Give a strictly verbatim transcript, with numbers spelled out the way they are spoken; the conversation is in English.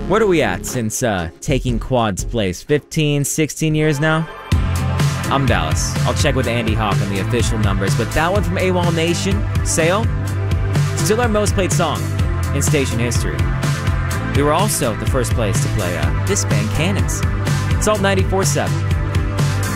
What are we at since uh, taking Quad's place? fifteen, sixteen years now? I'm Dallas. I'll check with Andy Hawk on the official numbers, but that one from AWOL Nation, Sail, still our most played song in station history. We were also the first place to play uh, this band, Cannons. Salt ninety-four point seven.